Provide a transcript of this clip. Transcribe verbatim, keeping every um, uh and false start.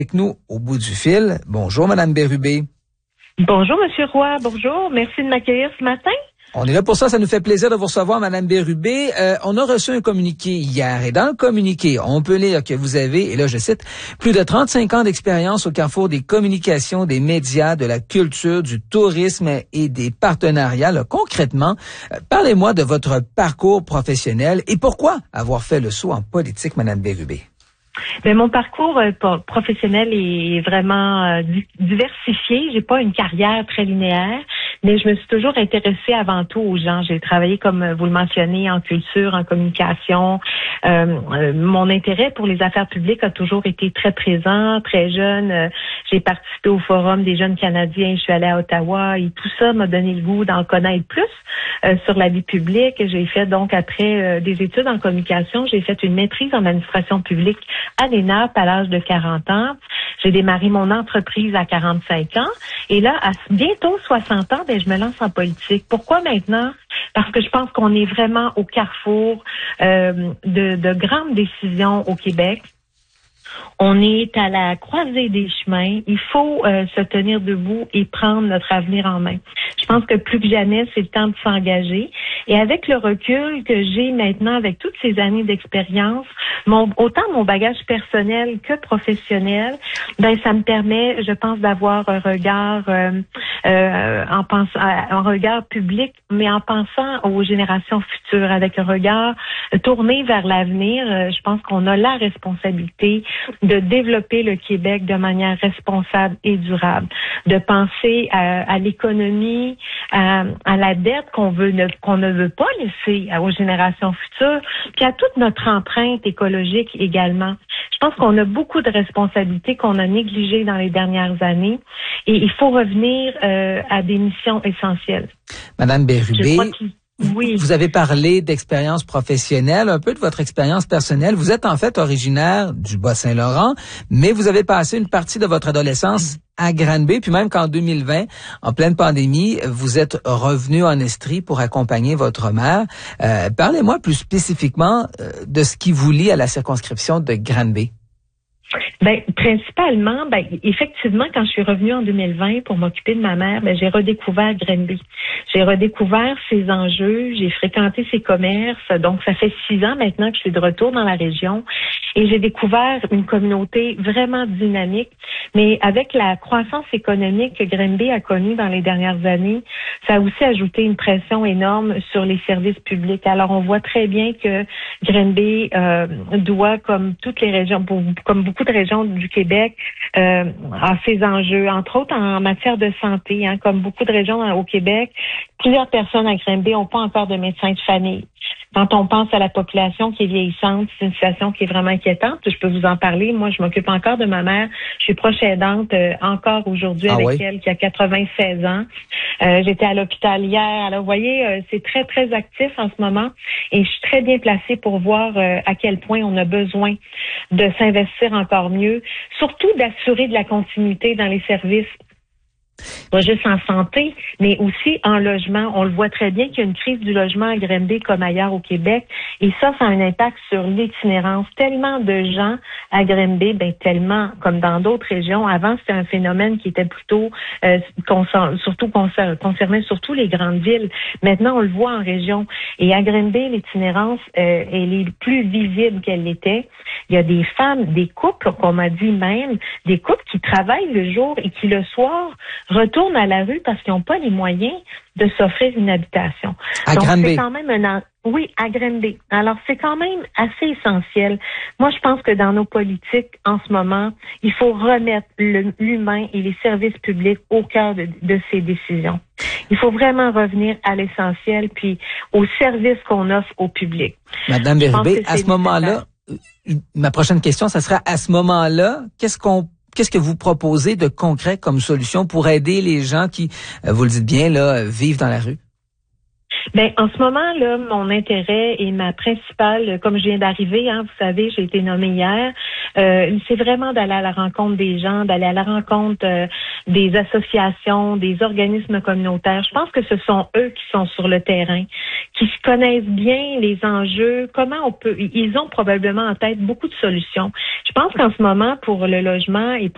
Avec nous au bout du fil. Bonjour, Madame Bérubé. Bonjour, Monsieur Roy. Bonjour. Merci de m'accueillir ce matin. On est là pour ça. Ça nous fait plaisir de vous recevoir, Madame Bérubé. Euh, on a reçu un communiqué hier. Et dans le communiqué, on peut lire que vous avez, et là je cite, plus de trente-cinq ans d'expérience au carrefour des communications, des médias, de la culture, du tourisme et des partenariats. Là, concrètement, euh, parlez-moi de votre parcours professionnel et pourquoi avoir fait le saut en politique, Madame Bérubé. Mais mon parcours euh, professionnel est vraiment euh, diversifié. J'ai pas une carrière très linéaire, mais je me suis toujours intéressée avant tout aux gens. J'ai travaillé, comme vous le mentionnez, en culture, en communication. Euh, euh, mon intérêt pour les affaires publiques a toujours été très présent, très jeune. Euh, j'ai participé au Forum des jeunes Canadiens. Je suis allée à Ottawa et tout ça m'a donné le goût d'en connaître plus euh, sur la vie publique. J'ai fait donc, après euh, des études en communication, j'ai fait une maîtrise en administration publique à l'E N A P à l'âge de quarante ans. J'ai démarré mon entreprise à quarante-cinq ans. Et là, à bientôt soixante ans, ben, je me lance en politique. Pourquoi maintenant? Parce que je pense qu'on est vraiment au carrefour euh, de, de grandes décisions au Québec. On est à la croisée des chemins. Il faut euh, se tenir debout et prendre notre avenir en main. Je pense que plus que jamais, c'est le temps de s'engager. Et avec le recul que j'ai maintenant, avec toutes ces années d'expérience, mon, autant mon bagage personnel que professionnel, ben ça me permet, je pense, d'avoir un regard euh, euh, en pensant, un regard public, mais en pensant aux générations futures, avec un regard tourné vers l'avenir. Euh, je pense qu'on a la responsabilité de développer le Québec de manière responsable et durable, de penser à, à l'économie, à, à la dette qu'on veut ne, qu'on ne veut pas laisser aux générations futures, puis à toute notre empreinte écologique également. Je pense qu'on a beaucoup de responsabilités qu'on a négligées dans les dernières années et il faut revenir euh, à des missions essentielles. Madame Bérubé, oui. Vous avez parlé d'expérience professionnelle, un peu de votre expérience personnelle. Vous êtes en fait originaire du Bas-Saint-Laurent, mais vous avez passé une partie de votre adolescence à Granby, puis même qu'en deux mille vingt, en pleine pandémie, vous êtes revenu en Estrie pour accompagner votre mère. Euh, parlez-moi plus spécifiquement de ce qui vous lie à la circonscription de Granby. Ben, principalement, ben, effectivement, quand je suis revenue en deux mille vingt pour m'occuper de ma mère, ben, j'ai redécouvert Granby. J'ai redécouvert ses enjeux, j'ai fréquenté ses commerces, donc ça fait six ans maintenant que je suis de retour dans la région et j'ai découvert une communauté vraiment dynamique. Mais avec la croissance économique que Granby a connue dans les dernières années, ça a aussi ajouté une pression énorme sur les services publics. Alors, on voit très bien que Granby euh, doit, comme toutes les régions, comme beaucoup de régions du Québec, euh, à ses enjeux, entre autres en matière de santé, hein, comme beaucoup de régions au Québec, plusieurs personnes à Granby n'ont pas encore de médecin de famille. Quand on pense à la population qui est vieillissante, c'est une situation qui est vraiment inquiétante. Je peux vous en parler. Moi, je m'occupe encore de ma mère. Je suis proche aidante euh, encore aujourd'hui ah avec oui? elle, qui a quatre-vingt-seize ans. Euh, j'étais à l'hôpital hier. Alors, vous voyez, euh, c'est très, très actif en ce moment. Et je suis très bien placée pour voir euh, à quel point on a besoin de s'investir encore mieux. Surtout d'assurer de la continuité dans les services. Pas juste en santé, mais aussi en logement. On le voit très bien qu'il y a une crise du logement à Granby comme ailleurs au Québec. Et ça, ça a un impact sur l'itinérance. Tellement de gens à Granby, ben tellement comme dans d'autres régions. Avant, c'était un phénomène qui était plutôt euh, concern, surtout concern, concernait surtout les grandes villes. Maintenant, on le voit en région. Et à Granby, l'itinérance, euh, elle est plus visible qu'elle l'était. Il y a des femmes, des couples, qu'on m'a dit même, des couples qui travaillent le jour et qui le soir retournent à la rue parce qu'ils n'ont pas les moyens de s'offrir une habitation. À Donc, Granby. c'est quand même un... Oui, à Granby. Alors, c'est quand même assez essentiel. Moi, je pense que dans nos politiques, en ce moment, il faut remettre le, l'humain et les services publics au cœur de, de ces décisions. Il faut vraiment revenir à l'essentiel, puis aux services qu'on offre au public. Madame Bérubé, à ce moment-là, ma prochaine question, ça sera à ce moment-là, qu'est-ce qu'on Qu'est-ce que vous proposez de concret comme solution pour aider les gens qui, vous le dites bien, là, vivent dans la rue? Ben, en ce moment, là, mon intérêt et ma principale, comme je viens d'arriver, hein, vous savez, j'ai été nommée hier, euh, c'est vraiment d'aller à la rencontre des gens, d'aller à la rencontre euh, des associations, des organismes communautaires. Je pense que ce sont eux qui sont sur le terrain, qui connaissent bien les enjeux, comment on peut, ils ont probablement en tête beaucoup de solutions. Je pense qu'en ce moment, pour le logement et